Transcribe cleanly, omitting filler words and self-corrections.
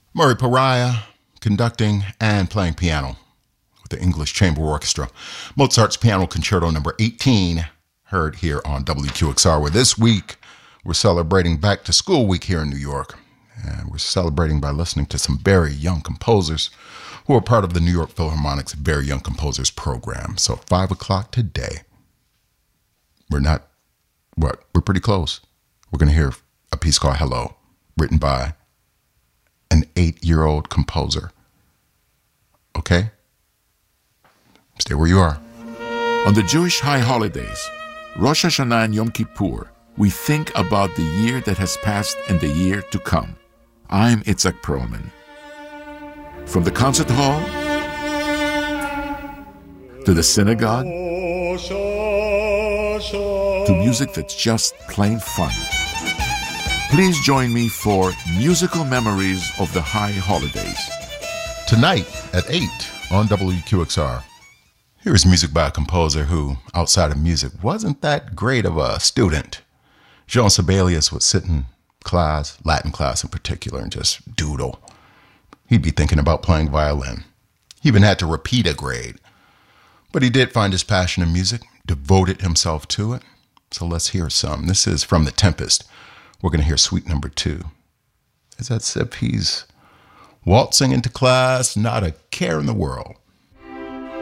Murray Pariah conducting and playing piano with the English Chamber Orchestra. Mozart's Piano Concerto number 18, heard here on WQXR, where this week we're celebrating Back to School Week here in New York. And we're celebrating by listening to some very young composers who are part of the New York Philharmonic's Very Young Composers program. So 5 o'clock today, we're pretty close. We're going to hear a piece called Hello, written by an 8-year-old composer. Okay? Stay where you are. On the Jewish high holidays, Rosh Hashanah and Yom Kippur, we think about the year that has passed and the year to come. I'm Itzhak Perlman. From the concert hall to the synagogue to music that's just plain fun. Please join me for Musical Memories of the High Holidays. Tonight at 8 on WQXR. Here's music by a composer who, outside of music, wasn't that great of a student. Jean Sibelius would sit in class, Latin class in particular, and just doodle. He'd be thinking about playing violin. He even had to repeat a grade. But he did find his passion in music, devoted himself to it. So let's hear some. This is from The Tempest. We're going to hear Suite number 2. It's as if he's waltzing into class, not a care in the world.